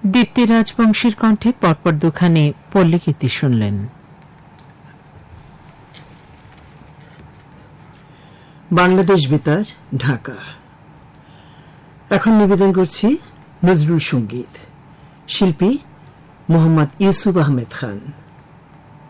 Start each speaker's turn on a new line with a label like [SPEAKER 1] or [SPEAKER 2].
[SPEAKER 1] দীপ্তি রাজবংশীর কণ্ঠে পরপর দুখানি পল্লীগীতি শুনলেন।
[SPEAKER 2] বাংলাদেশ বেতার, ঢাকা। এখন নিবেদন করছি নজরুল সঙ্গীত। শিল্পী মোহাম্মদ ইউসুফ আহমেদ খান।